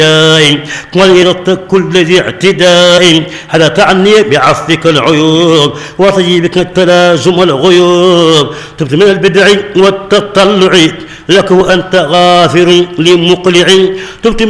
ولرد كل ذي اعتداء هذا تعني بعفك العيوب وطيبك التلازم والغيوب تبت من البدع والتطلع لك وأنت غافر لمقلع تبت